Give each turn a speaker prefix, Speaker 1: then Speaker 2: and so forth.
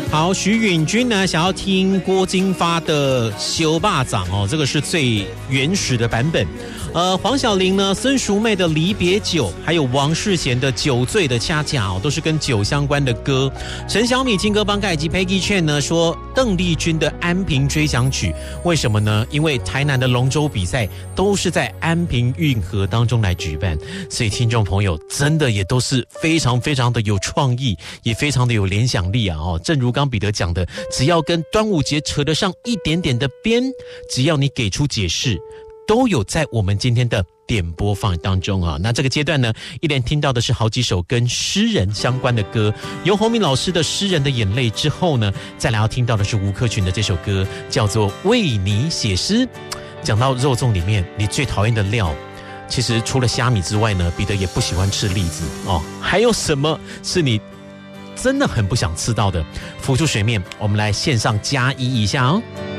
Speaker 1: 好，徐允君呢想要听郭金发的《修霸掌》哦，这个是最原始的版本。黄晓玲呢、孙淑妹的《离别酒》，还有王世贤的《酒醉的恰恰》哦，都是跟酒相关的歌。陈小米、金歌帮盖以及 Peggy Chen 呢说邓丽君的《安平追想曲》，为什么呢？因为台南的龙舟比赛都是在安平运河当中来举办，所以听众朋友真的也都是非常非常的有创意，也非常的有联想力啊！哦，正如刚彼得讲的，只要跟端午节扯得上一点点的边，只要你给出解释，都有在我们今天的点播放当中啊。那这个阶段呢，一连听到的是好几首跟诗人相关的歌，由洪明老师的《诗人的眼泪》之后呢，再来要听到的是吴克群的这首歌，叫做《为你写诗》。讲到肉粽里面，你最讨厌的料，其实除了虾米之外呢，彼得也不喜欢吃栗子哦。还有什么是你真的很不想吃到的？浮出水面，我们来线上加一下哦。